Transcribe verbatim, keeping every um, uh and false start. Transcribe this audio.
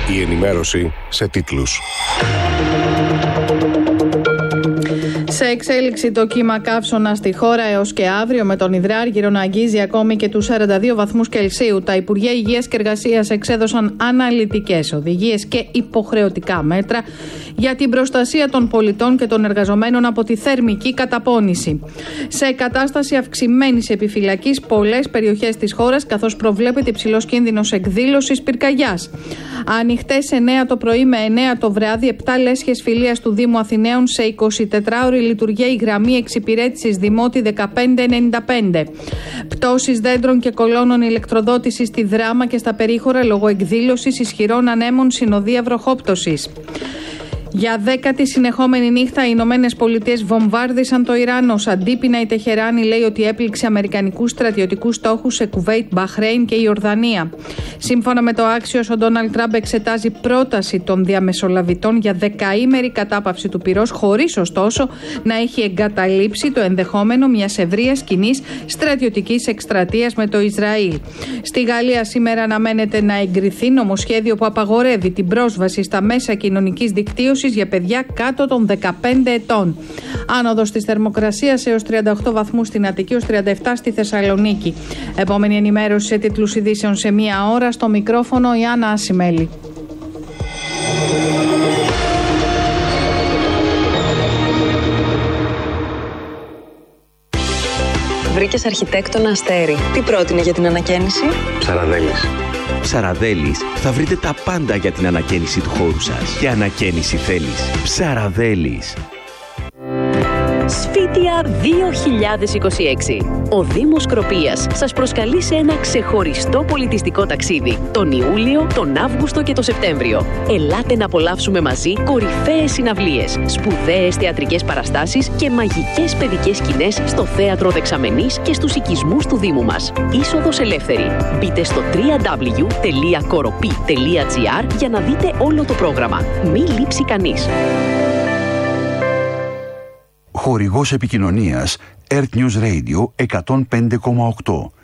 Η ενημέρωση σε τίτλους. Σε εξέλιξη το κύμα καύσωνα στη χώρα έως και αύριο, με τον υδράργυρο να αγγίζει ακόμη και τους σαράντα δύο βαθμούς Κελσίου. Τα Υπουργεία Υγείας και Εργασίας εξέδωσαν αναλυτικές οδηγίες και υποχρεωτικά μέτρα για την προστασία των πολιτών και των εργαζομένων από τη θερμική καταπώνηση. Σε κατάσταση αυξημένης επιφυλακής πολλές περιοχές της χώρας, καθώς προβλέπεται υψηλός κίνδυνος εκδήλωσης πυρκαγιάς. Ανοιχτές εννέα το πρωί με εννέα το βράδυ, επτά λέσχες φιλίας του Δήμου Αθηναίων σε εικοσιτετράωρη λειτουργία η γραμμή εξυπηρέτησης Δημότη δεκαπέντε ενενήντα πέντε. Πτώσεις δέντρων και κολόνων ηλεκτροδότησης στη Δράμα και στα περίχωρα λόγω εκδήλωσης ισχυρών ανέμων συνοδεία βροχόπτωσης. Για δέκατη συνεχόμενη νύχτα οι Ηνωμένες Πολιτείες βομβάρδισαν το Ιράν. Ως αντίπεινα η Τεχεράνη λέει ότι έπληξε αμερικανικούς στρατιωτικούς στόχους σε Κουβέιτ, Μπαχρέιν και Ιορδανία. Σύμφωνα με το Axios, ο Ντόναλντ Τραμπ εξετάζει πρόταση των διαμεσολαβητών για δεκαήμερη κατάπαυση του πυρός, χωρίς ωστόσο να έχει εγκαταλείψει το ενδεχόμενο μιας ευρείας κοινής στρατιωτικής εκστρατείας με το Ισραήλ. Στη Γαλλία σήμερα αναμένεται να εγκριθεί νομοσχέδιο που απαγορεύει την πρόσβαση στα μέσα κοινωνικής δικτύωσης για παιδιά κάτω των δεκαπέντε ετών. Άνοδος της θερμοκρασίας έως τριάντα οκτώ βαθμούς στην Αττική, ως τριάντα επτά στη Θεσσαλονίκη. Επόμενη ενημέρωση σε τίτλους ειδήσεων σε μία ώρα. Στο μικρόφωνο η Άννα Ασημέλη. Βρήκες αρχιτέκτονα Αστέρι. Τι πρότεινε για την ανακαίνιση? Ψαραδέλης. Ψαραδέλης, θα βρείτε τα πάντα για την ανακαίνιση του χώρου σας. Και ανακαίνιση θέλεις. Ψαραδέλης. Σφίτια δύο χιλιάδες είκοσι έξι. Ο Δήμος Σκροπίας σας προσκαλεί σε ένα ξεχωριστό πολιτιστικό ταξίδι τον Ιούλιο, τον Αύγουστο και τον Σεπτέμβριο. Ελάτε να απολαύσουμε μαζί κορυφαίες συναυλίες, σπουδαίες θεατρικές παραστάσεις και μαγικές παιδικές σκηνές στο Θέατρο Δεξαμενής και στους οικισμούς του Δήμου μας. Είσοδος ελεύθερη. Μπείτε στο double-u double-u double-u τελεία κοροπή τελεία τζι άρ για να δείτε όλο το πρόγραμμα. Μη λείψει κανείς. Χορηγός επικοινωνίας Earth News Radio εκατόν πέντε κόμμα οκτώ.